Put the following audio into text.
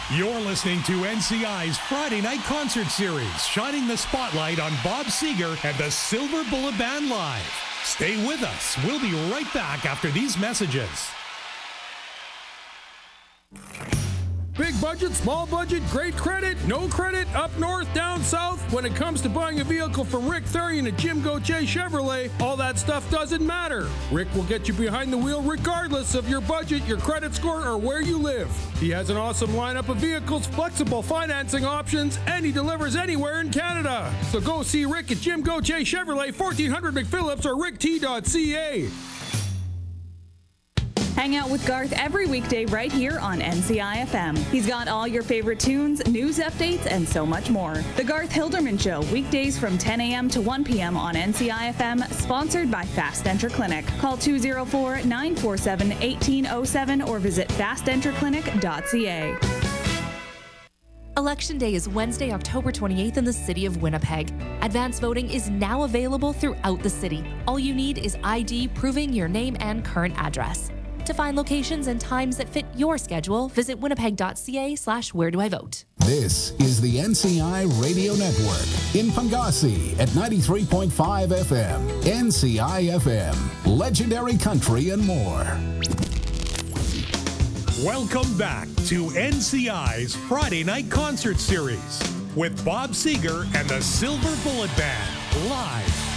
You're listening to NCI's Friday Night Concert Series, shining the spotlight on Bob Seger and the Silver Bullet Band live. Stay with us. We'll be right back after these messages. Big budget, small budget, great credit, no credit, up north, down south. When it comes to buying a vehicle from Rick Therian at Jim Gauthier Chevrolet, all that stuff doesn't matter. Rick will get you behind the wheel regardless of your budget, your credit score, or where you live. He has an awesome lineup of vehicles, flexible financing options, and he delivers anywhere in Canada. So go see Rick at Jim Gauthier Chevrolet, 1400 McPhillips, or rickt.ca. Hang out with Garth every weekday right here on NCI FM. He's got all your favorite tunes, news updates, and so much more. The Garth Hilderman Show, weekdays from 10 a.m. to 1 p.m. on NCI FM, sponsored by Fast Enter Clinic. Call 204-947-1807 or visit fastenterclinic.ca. Election Day is Wednesday, October 28th in the city of Winnipeg. Advance voting is now available throughout the city. All you need is ID proving your name and current address. To find locations and times that fit your schedule, visit winnipeg.ca/where-do-I-vote. This is the NCI Radio Network in Pangasi at 93.5 FM. NCI FM, legendary country and more. Welcome back to NCI's Friday Night Concert Series with Bob Seger and the Silver Bullet Band live.